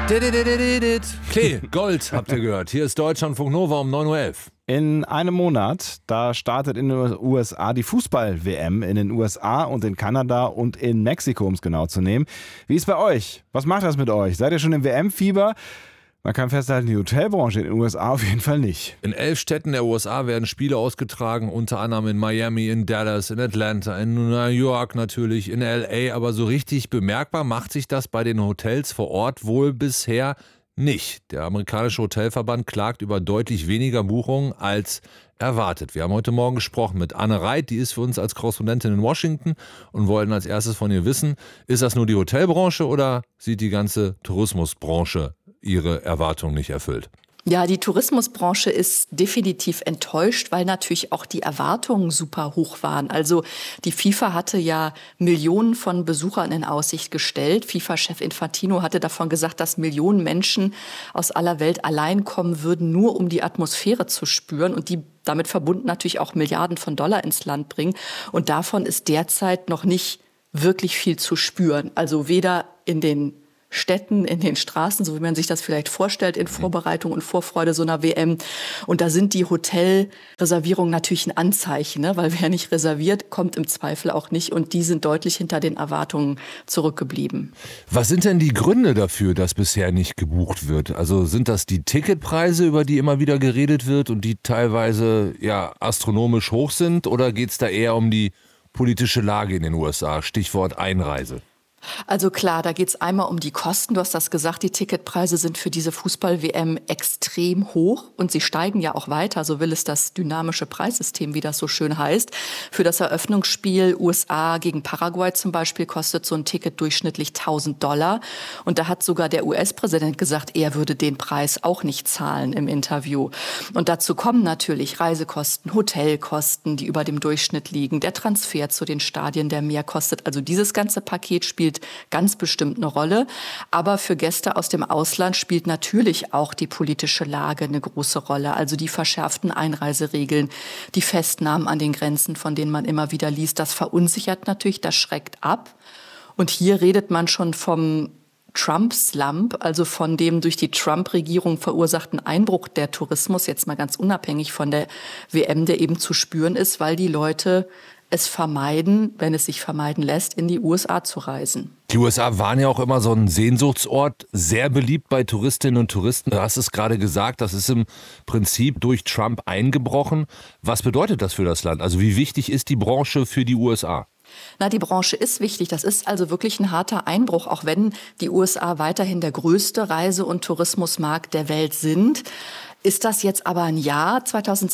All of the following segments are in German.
Okay, Gold habt ihr gehört. Hier ist Deutschlandfunk Nova um 9.11 Uhr. In einem Monat, da startet in den USA die Fußball-WM in den USA und in Kanada und in Mexiko, um es genau zu nehmen. Wie ist bei euch? Was macht das mit euch? Seid ihr schon im WM-Fieber? Man kann festhalten, die Hotelbranche in den USA auf jeden Fall nicht. In 11 Städten der USA werden Spiele ausgetragen, unter anderem in Miami, in Dallas, in Atlanta, in New York natürlich, in LA. Aber so richtig bemerkbar macht sich das bei den Hotels vor Ort wohl bisher nicht. Der amerikanische Hotelverband klagt über deutlich weniger Buchungen als erwartet. Wir haben heute Morgen gesprochen mit Anne Reit, die ist für uns als Korrespondentin in Washington und wollten als erstes von ihr wissen, ist das nur die Hotelbranche oder sieht die ganze Tourismusbranche ihre Erwartungen nicht erfüllt? Ja, die Tourismusbranche ist definitiv enttäuscht, weil natürlich auch die Erwartungen super hoch waren. Also die FIFA hatte ja Millionen von Besuchern in Aussicht gestellt. FIFA-Chef Infantino hatte davon gesagt, dass Millionen Menschen aus aller Welt allein kommen würden, nur um die Atmosphäre zu spüren und die damit verbunden natürlich auch Milliarden von Dollar ins Land bringen. Und davon ist derzeit noch nicht wirklich viel zu spüren. Also weder in den Städten, in den Straßen, so wie man sich das vielleicht vorstellt in Vorbereitung und Vorfreude so einer WM. Und da sind die Hotelreservierungen natürlich ein Anzeichen, ne? Weil wer nicht reserviert, kommt im Zweifel auch nicht. Und die sind deutlich hinter den Erwartungen zurückgeblieben. Was sind denn die Gründe dafür, dass bisher nicht gebucht wird? Also sind das die Ticketpreise, über die immer wieder geredet wird und die teilweise ja astronomisch hoch sind? Oder geht es da eher um die politische Lage in den USA? Stichwort Einreise. Also klar, da geht's einmal um die Kosten. Du hast das gesagt, die Ticketpreise sind für diese Fußball-WM extrem hoch und sie steigen ja auch weiter. So will es das dynamische Preissystem, wie das so schön heißt. Für das Eröffnungsspiel USA gegen Paraguay zum Beispiel kostet so ein Ticket durchschnittlich $1.000. Und da hat sogar der US-Präsident gesagt, er würde den Preis auch nicht zahlen im Interview. Und dazu kommen natürlich Reisekosten, Hotelkosten, die über dem Durchschnitt liegen, der Transfer zu den Stadien, der mehr kostet. Also dieses ganze Paket spielt ganz bestimmt eine Rolle. Aber für Gäste aus dem Ausland spielt natürlich auch die politische Lage eine große Rolle. Also die verschärften Einreiseregeln, die Festnahmen an den Grenzen, von denen man immer wieder liest, das verunsichert natürlich, das schreckt ab. Und hier redet man schon vom Trump-Slump, also von dem durch die Trump-Regierung verursachten Einbruch der Tourismus, jetzt mal ganz unabhängig von der WM, der eben zu spüren ist, weil die Leute es vermeiden, wenn es sich vermeiden lässt, in die USA zu reisen. Die USA waren ja auch immer so ein Sehnsuchtsort, sehr beliebt bei Touristinnen und Touristen. Du hast es gerade gesagt, das ist im Prinzip durch Trump eingebrochen. Was bedeutet das für das Land? Also wie wichtig ist die Branche für die USA? Na, die Branche ist wichtig. Das ist also wirklich ein harter Einbruch, auch wenn die USA weiterhin der größte Reise- und Tourismusmarkt der Welt sind. Ist das jetzt aber ein Jahr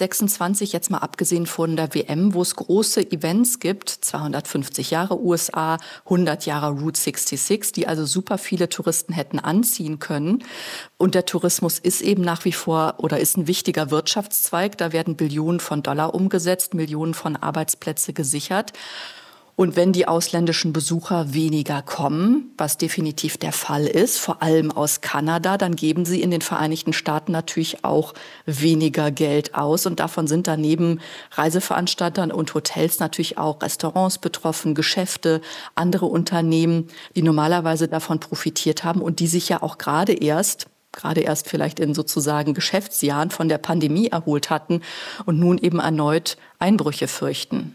2026, jetzt mal abgesehen von der WM, wo es große Events gibt, 250 Jahre USA, 100 Jahre Route 66, die also super viele Touristen hätten anziehen können. Und der Tourismus ist eben nach wie vor oder ist ein wichtiger Wirtschaftszweig. Da werden Billionen von Dollar umgesetzt, Millionen von Arbeitsplätze gesichert. Und wenn die ausländischen Besucher weniger kommen, was definitiv der Fall ist, vor allem aus Kanada, dann geben sie in den Vereinigten Staaten natürlich auch weniger Geld aus. Und davon sind dann neben Reiseveranstaltern und Hotels natürlich auch Restaurants betroffen, Geschäfte, andere Unternehmen, die normalerweise davon profitiert haben und die sich ja auch gerade erst vielleicht in sozusagen Geschäftsjahren von der Pandemie erholt hatten und nun eben erneut Einbrüche fürchten.